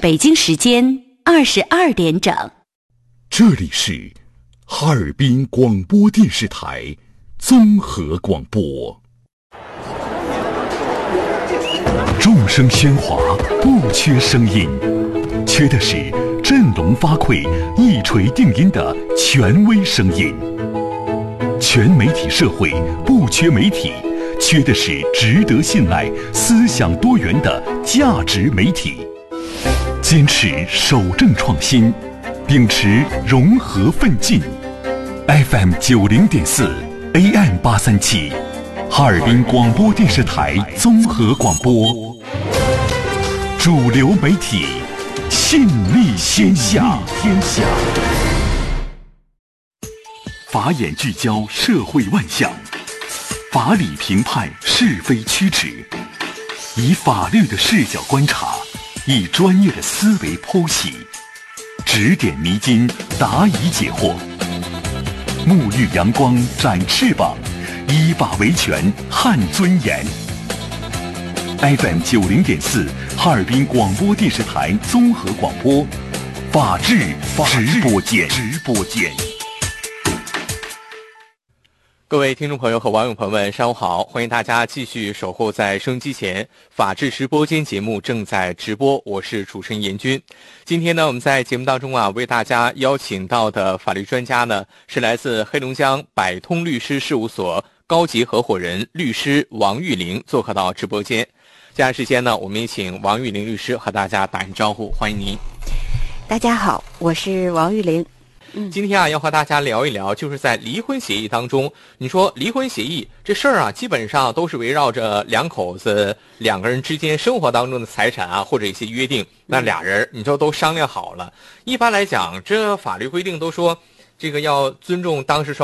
北京时间22点整。 这里是哈尔滨广播电视台综合广播。众声喧哗，不缺声音，缺的是振聋发聩、一锤定音的权威声音。全媒体社会不缺媒体，缺的是值得信赖、思想多元的价值媒体。坚持守正创新，秉持融合奋进。FM 90.4 AM 837，哈尔滨广播电视台综合广播，主流媒体，信力天下。法眼聚焦社会万象，法理评判是非曲直，以法律的视角观察，以专业的思维剖析，指点迷津，答疑解惑，沐浴阳光，展翅膀，依法维权，撼尊严。FM 90.4，哈尔滨广播电视台综合广播，法治直播间。 各位听众朋友和网友朋友们，上午好！欢迎大家继续守候在收音机前，法治直播间节目正在直播，我是主持人严军。今天呢，我们在节目当中为大家邀请到的法律专家呢，是来自黑龙江百通律师事务所高级合伙人律师王玉玲做客到直播间。接下来时间呢，我们也请王玉玲律师和大家打声招呼，欢迎您。 大家好，我是王玉玲。 今天要和大家聊一聊，就是在离婚协议当中，你说离婚协议这事儿基本上都是围绕着两口子两个人之间生活当中的财产或者一些约定，那俩人你说都商量好了。一般来讲，这法律规定都说这个要尊重当事双